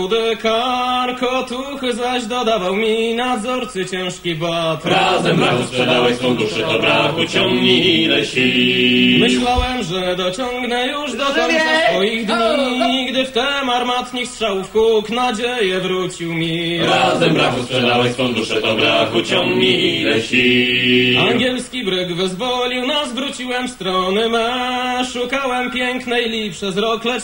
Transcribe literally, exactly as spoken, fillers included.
Karkotuchy zaś dodawał mi nadzorcy ciężki bat. Razem brachu sprzedałeś swą duszę, to brachu ciągnij ile sił. Myślałem, że dociągnę już do końca swoich dni, gdy wtem armatnik strzałów huk nadzieję wrócił mi. Razem brachu sprzedałeś swą duszę, to brachu ciągnij ile sił. Angielski bryg wyzwolił nas, wróciłem w strony me. Szukałem pięknej li przez rok, lecz